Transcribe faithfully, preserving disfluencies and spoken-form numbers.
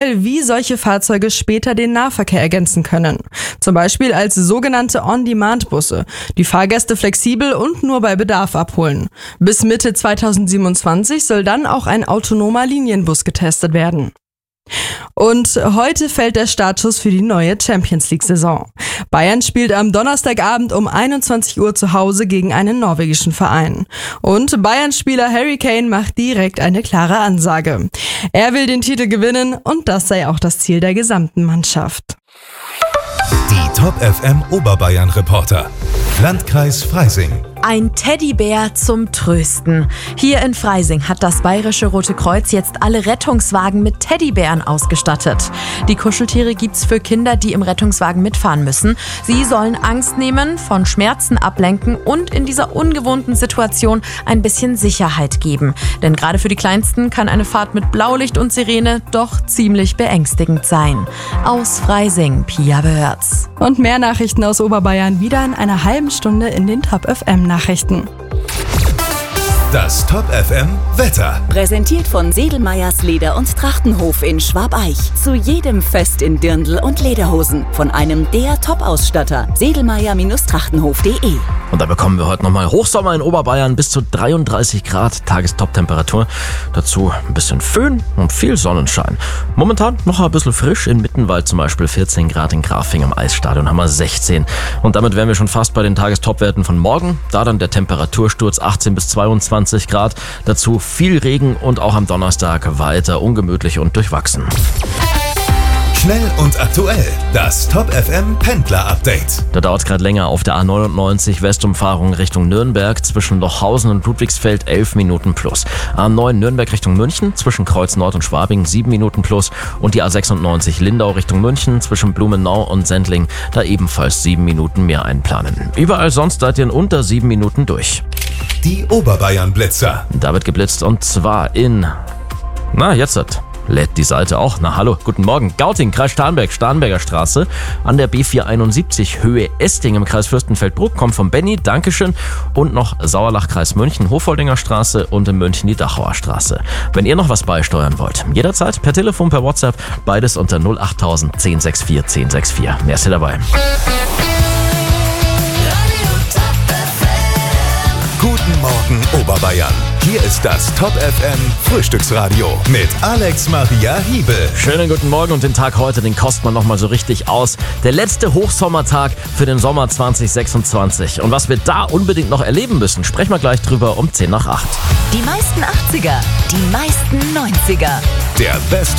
speziell, wie solche Fahrzeuge später den Nahverkehr ergänzen können. Zum Beispiel als sogenannte On-Demand-Busse, die Fahrgäste flexibel und nur bei Bedarf abholen. Bis Mitte zweitausendsiebenundzwanzig soll dann auch ein autonomer Linienbus getestet werden. Und heute fällt der Startschuss für die neue Champions-League-Saison. Bayern spielt am Donnerstagabend um einundzwanzig Uhr zu Hause gegen einen norwegischen Verein. Und Bayern-Spieler Harry Kane macht direkt eine klare Ansage. Er will den Titel gewinnen und das sei auch das Ziel der gesamten Mannschaft. Die Top F M Oberbayern-Reporter. Landkreis Freising. Ein Teddybär zum Trösten. Hier in Freising hat das Bayerische Rote Kreuz jetzt alle Rettungswagen mit Teddybären ausgestattet. Die Kuscheltiere gibt's für Kinder, die im Rettungswagen mitfahren müssen. Sie sollen Angst nehmen, von Schmerzen ablenken und in dieser ungewohnten Situation ein bisschen Sicherheit geben. Denn gerade für die Kleinsten kann eine Fahrt mit Blaulicht und Sirene doch ziemlich beängstigend sein. Aus Freising, Pia Behörz. Und mehr Nachrichten aus Oberbayern wieder in einer halben Stunde in den Top F M Nachrichten. Das Top F M Wetter. Präsentiert von Sedelmeyers Leder- und Trachtenhof in Schwabeich. Zu jedem Fest in Dirndl und Lederhosen. Von einem der Top-Ausstatter. Sedelmeyer Trachtenhof punkt de. Und da bekommen wir heute nochmal Hochsommer in Oberbayern, bis zu dreiunddreißig Grad Tagestop-Temperatur. Dazu ein bisschen Föhn und viel Sonnenschein. Momentan noch ein bisschen frisch, in Mittenwald zum Beispiel vierzehn Grad, in Grafing im Eisstadion haben wir sechzehn. Und damit wären wir schon fast bei den Tagestopwerten von morgen. Da dann der Temperatursturz achtzehn bis zweiundzwanzig Grad. Dazu viel Regen und auch am Donnerstag weiter ungemütlich und durchwachsen. Schnell und aktuell. Das Top F M Pendler Update. Da dauert es gerade länger auf der A neunundneunzig Westumfahrung Richtung Nürnberg zwischen Lochhausen und Ludwigsfeld elf Minuten plus. A neun Nürnberg Richtung München zwischen Kreuz Nord und Schwabing sieben Minuten plus. Und die A sechsundneunzig Lindau Richtung München zwischen Blumenau und Sendling da ebenfalls sieben Minuten mehr einplanen. Überall sonst seid ihr in unter sieben Minuten durch. Die Oberbayern Blitzer. Da wird geblitzt und zwar in... Na, jetzt hat... lädt die Seite auch. Na hallo, guten Morgen. Gauting, Kreis Starnberg, Starnberger Straße. An der B vierhunderteinundsiebzig Höhe Esting im Kreis Fürstenfeldbruck. Kommt von Benny, Dankeschön. Und noch Sauerlach, Kreis München, Hofoldinger Straße und in München die Dachauer Straße. Wenn ihr noch was beisteuern wollt, jederzeit per Telefon, per WhatsApp, beides unter null achttausend zehn sechs vier zehn sechs vier. Mehr ist hier dabei. Guten Morgen Oberbayern. Hier ist das Top F M Frühstücksradio mit Alex Maria Hiebel. Schönen guten Morgen und den Tag heute, den kostet man nochmal so richtig aus. Der letzte Hochsommertag für den Sommer zwanzig sechsundzwanzig. Und was wir da unbedingt noch erleben müssen, sprechen wir gleich drüber um zehn nach acht. Die meisten achtziger, die meisten neunziger. Der beste